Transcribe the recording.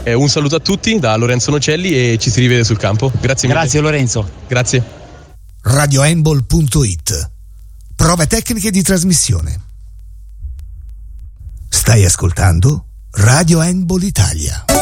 Un saluto a tutti da Lorenzo Nocelli e ci si rivede sul campo. Grazie mille. Grazie Lorenzo. Grazie. RadioHandball.it. Prove tecniche di trasmissione. Stai ascoltando Radio Handball Italia.